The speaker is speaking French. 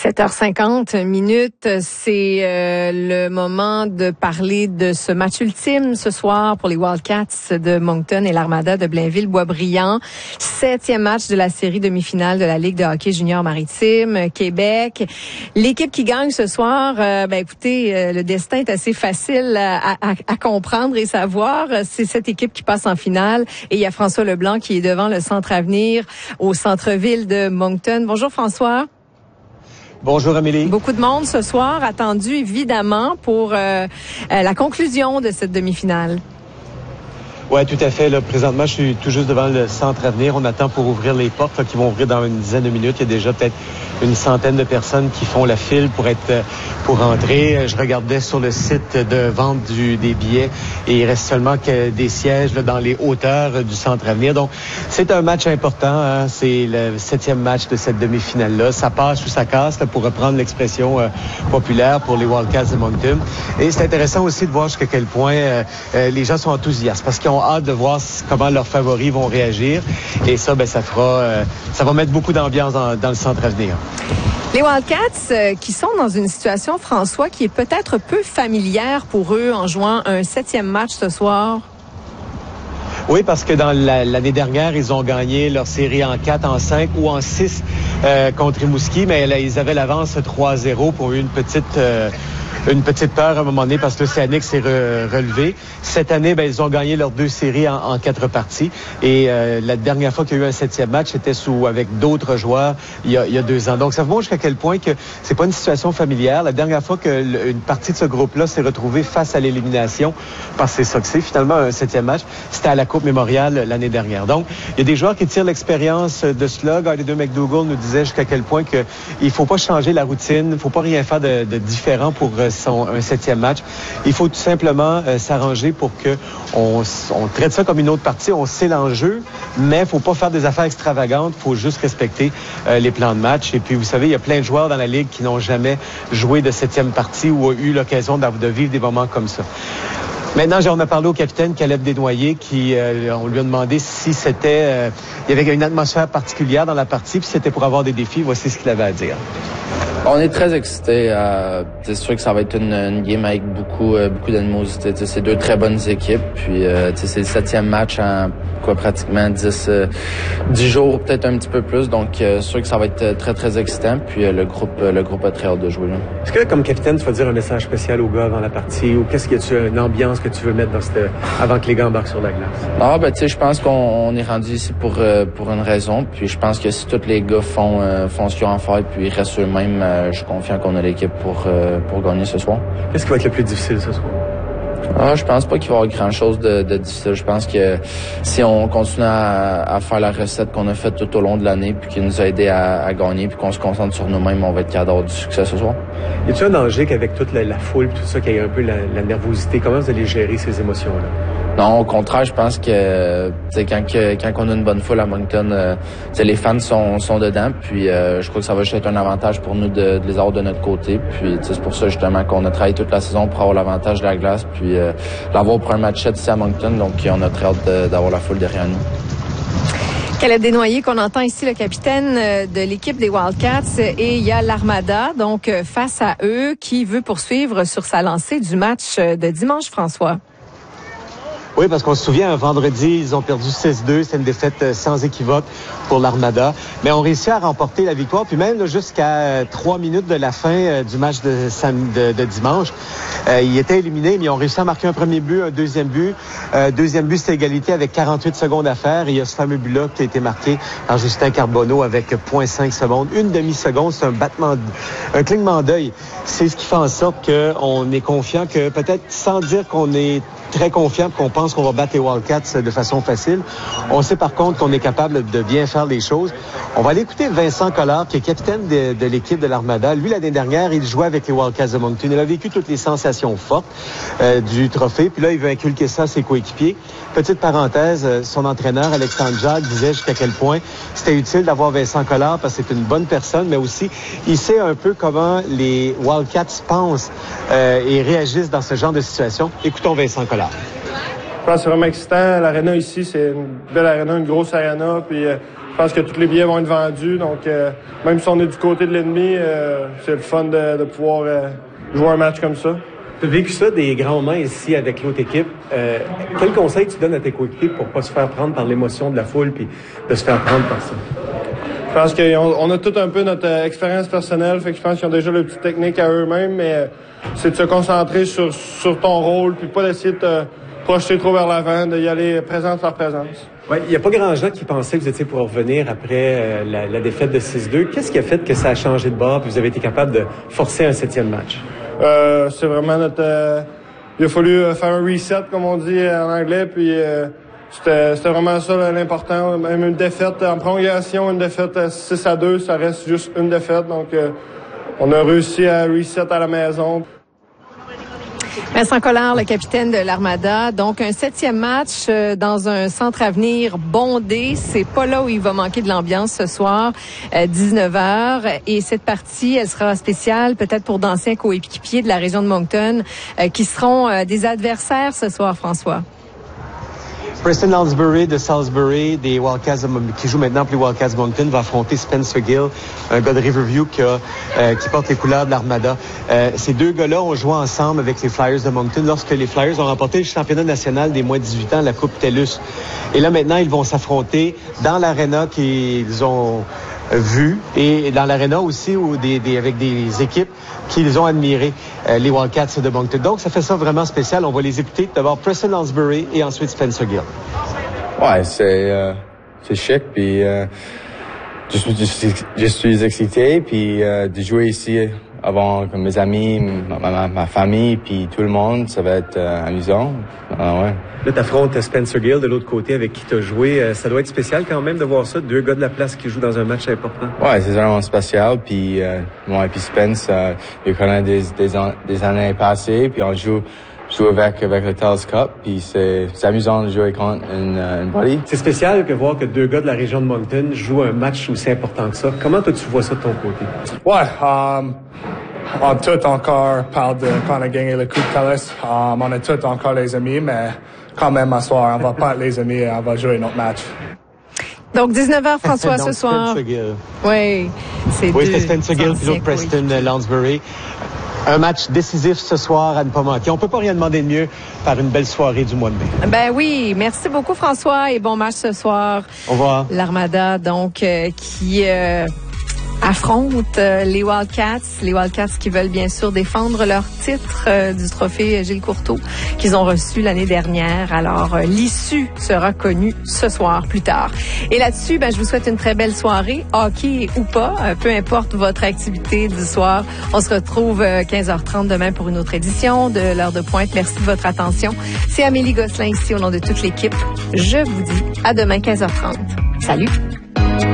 7h50, c'est le moment de parler de ce match ultime ce soir pour les Wildcats de Moncton et l'Armada de Blainville-Boisbriand. 7e match de la série demi-finale de la Ligue de hockey junior maritime Québec. L'équipe qui gagne ce soir, écoutez, le destin est assez facile à comprendre et savoir. C'est cette équipe qui passe en finale et il y a François Leblanc qui est devant le Centre Avenir au centre-ville de Moncton. Bonjour François. Bonjour Amélie. Beaucoup de monde ce soir, attendu évidemment pour la conclusion de cette demi-finale. Oui, tout à fait. Là, présentement, je suis tout juste devant le Centre Avenir. On attend pour ouvrir les portes qui vont ouvrir dans une dizaine de minutes. Il y a déjà peut-être une centaine de personnes qui font la file pour entrer. Je regardais sur le site de vente des billets et il reste seulement que des sièges là, dans les hauteurs du Centre Avenir. Donc, c'est un match important. Hein? C'est le 7e match de cette demi-finale-là. Ça passe ou ça casse, là, pour reprendre l'expression populaire pour les Wildcats de Moncton. Et c'est intéressant aussi de voir jusqu'à quel point les gens sont enthousiastes parce qu'ils ont hâte de voir comment leurs favoris vont réagir. Et ça, ça va mettre beaucoup d'ambiance dans le Centre Avenir. Les Wildcats qui sont dans une situation, François, qui est peut-être peu familière pour eux en jouant un 7e match ce soir. Oui, parce que dans l'année dernière, ils ont gagné leur série en 4, en 5 ou en 6 contre Rimouski, mais là, ils avaient l'avance 3-0 pour une petite peur à un moment donné parce que l'Océanique s'est relevé. Cette année, ils ont gagné leurs 2 séries en 4 parties. Et la dernière fois qu'il y a eu un 7e match, c'était avec d'autres joueurs il y a 2 ans. Donc, ça vous montre jusqu'à quel point que c'est pas une situation familière. La dernière fois qu'une partie de ce groupe-là s'est retrouvée face à l'élimination par ces Soxés, finalement, un 7e match, c'était à la Coupe Mémoriale l'année dernière. Donc, il y a des joueurs qui tirent l'expérience de cela. Gardner McDougall nous disait jusqu'à quel point que il faut pas changer la routine, il faut pas rien faire de différent pour un 7e match. Il faut tout simplement s'arranger pour que on traite ça comme une autre partie. On sait l'enjeu, mais il faut pas faire des affaires extravagantes. Il faut juste respecter les plans de match. Et puis, vous savez, il y a plein de joueurs dans la Ligue qui n'ont jamais joué de 7e partie ou ont eu l'occasion de vivre des moments comme ça. Maintenant, on a parlé au capitaine Caleb Desnoyers qui, on lui a demandé si c'était, il y avait une atmosphère particulière dans la partie, puis si c'était pour avoir des défis. Voici ce qu'il avait à dire. On est très excités. C'est sûr que ça va être une game avec beaucoup d'animosité. C'est 2 très bonnes équipes. Puis c'est le 7e match en pratiquement 10 jours, peut-être un petit peu plus. Donc c'est sûr que ça va être très, très excitant. Puis le groupe a très hâte de jouer. Là. Est-ce que comme capitaine, tu vas dire un message spécial aux gars avant la partie ou qu'est-ce que tu as une ambiance que tu veux mettre avant que les gars embarquent sur la glace? Je pense qu'on est rendu ici pour une raison. Puis je pense que si tous les gars font ce qu'ils ont à faire puis ils restent eux-mêmes, je suis confiant qu'on a l'équipe pour gagner ce soir. Qu'est-ce qui va être le plus difficile ce soir? Je pense pas qu'il va y avoir grand-chose de difficile. Je pense que si on continue à faire la recette qu'on a faite tout au long de l'année puis qui nous a aidé à gagner puis qu'on se concentre sur nous-mêmes, on va être capable d'avoir du succès ce soir. Y a-t-il un danger qu'avec toute la foule tout ça, qu'il y ait un peu la nervosité? Comment vous allez gérer ces émotions-là? Non, au contraire, je pense que quand on a une bonne foule à Moncton, les fans sont dedans. Puis je crois que ça va juste être un avantage pour nous de les avoir de notre côté. Puis c'est pour ça justement qu'on a travaillé toute la saison pour avoir l'avantage de la glace, puis l'avoir pour un match ici à Moncton. Donc on a très hâte d'avoir la foule derrière nous. Caleb Desnoyers qu'on entend ici, le capitaine de l'équipe des Wildcats, et il y a l'Armada, donc face à eux, qui veut poursuivre sur sa lancée du match de dimanche, François. Oui, parce qu'on se souvient, un vendredi, ils ont perdu 6-2. C'est une défaite sans équivoque pour l'Armada. Mais on réussit à remporter la victoire. Puis même jusqu'à 3 minutes de la fin du match de dimanche, ils étaient éliminés, mais ils ont réussi à marquer un premier but, un deuxième but. Deuxième but, c'était égalité avec 48 secondes à faire. Et il y a ce fameux but-là qui a été marqué par Justin Carbonneau avec 0.5 secondes. Une demi-seconde, c'est un clignement d'œil. C'est ce qui fait en sorte qu'on est confiant que peut-être sans dire qu'on est très confiant qu'on pense qu'on va battre les Wildcats de façon facile. On sait par contre qu'on est capable de bien faire les choses. On va aller écouter Vincent Collard, qui est capitaine de l'équipe de l'Armada. Lui, l'année dernière, il jouait avec les Wildcats de Moncton. Il a vécu toutes les sensations fortes du trophée. Puis là, il veut inculquer ça à ses coéquipiers. Petite parenthèse, son entraîneur, Alexandre Jacques, disait jusqu'à quel point c'était utile d'avoir Vincent Collard parce que c'est une bonne personne, mais aussi, il sait un peu comment les Wildcats pensent et réagissent dans ce genre de situation. Écoutons Vincent Collard. pense que c'est vraiment excitant. L'aréna ici, c'est une belle aréna, une grosse aréna. Puis je pense que tous les billets vont être vendus. Donc, même si on est du côté de l'ennemi, c'est le fun de pouvoir jouer un match comme ça. Tu as vécu ça, des grands moments ici avec l'autre équipe. Quel conseil tu donnes à tes coéquipiers pour pas se faire prendre par l'émotion de la foule puis de se faire prendre par ça? Je pense qu'on a tout un peu notre expérience personnelle. Fait que je pense qu'ils ont déjà le petit technique à eux-mêmes, mais c'est de se concentrer sur ton rôle puis pas d'essayer de te projeter trop vers l'avant, d'y aller présence par présence. Ouais, il n'y a pas grand gens qui pensaient que vous étiez pour revenir après la défaite de 6-2. Qu'est-ce qui a fait que ça a changé de bord et vous avez été capable de forcer un 7e match? C'est vraiment il a fallu faire un reset, comme on dit en anglais, puis c'était vraiment ça l'important. Même une défaite en prolongation, une défaite 6-2, ça reste juste une défaite. Donc, on a réussi à reset à la maison. Vincent Collard, le capitaine de l'Armada. Donc, un 7e match dans un centre avenir bondé. C'est pas là où il va manquer de l'ambiance ce soir, 19h. Et cette partie, elle sera spéciale peut-être pour d'anciens coéquipiers de la région de Moncton qui seront des adversaires ce soir, François. Preston Lounsbury de Salisbury, des Wildcats qui joue maintenant pour les Wildcats de Moncton, va affronter Spencer Gill, un gars de Riverview qui porte les couleurs de l'Armada. Ces deux gars-là ont joué ensemble avec les Flyers de Moncton lorsque les Flyers ont remporté le championnat national des moins de 18 ans, la Coupe TELUS. Et là, maintenant, ils vont s'affronter dans l'aréna qu'ils ont vue et dans l'aréna aussi avec des équipes qu'ils ont admirées, les Wildcats de Moncton. Donc, ça fait ça vraiment spécial. On va les écouter. D'abord, Preston Lounsbury et ensuite Spencer Gill. Ouais, c'est chic, puis je suis excité, puis de jouer ici avant comme mes amis, ma famille, puis tout le monde, ça va être amusant. Ouais. Là, t'affrontes Spencer Gill de l'autre côté avec qui t'as joué. Ça doit être spécial quand même de voir ça, deux gars de la place qui jouent dans un match important. Ouais, c'est vraiment spécial, puis moi et puis Spence, je connais des années passées, puis on joue avec le Telescope, puis c'est amusant de jouer contre une buddy. C'est spécial de voir que deux gars de la région de Moncton jouent un match aussi important que ça. Comment toi tu vois ça de ton côté? Ouais, on tout encore parle de quand on a gagné le Coupe TELUS. On est tout encore les amis, mais quand même à soir, on va pas être les amis, on va jouer notre match. Donc, 19h, François, ce soir. Oui, c'est Spencer Gill puis l'autre Preston Lounsbury. Un match décisif ce soir à ne pas manquer. On peut pas rien demander de mieux par une belle soirée du mois de mai. Ben oui, merci beaucoup François et bon match ce soir. Au revoir. L'Armada donc qui affronte les Wildcats qui veulent bien sûr défendre leur titre du trophée Gilles Courteau qu'ils ont reçu l'année dernière. Alors l'issue sera connue ce soir plus tard. Et là-dessus, je vous souhaite une très belle soirée, hockey ou pas, peu importe votre activité du soir. On se retrouve 15h30 demain pour une autre édition de l'heure de pointe. Merci de votre attention. C'est Amélie Gosselin ici au nom de toute l'équipe. Je vous dis à demain 15h30. Salut.